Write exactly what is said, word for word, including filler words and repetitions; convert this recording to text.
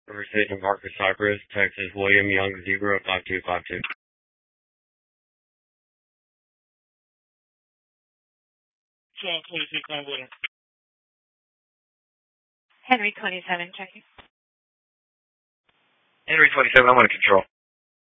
River Station Parker Cypress, Texas, William Young Zebra five two five two. John twenty-six on William. Henry twenty-seven checking. Henry twenty-seven, I'm under control.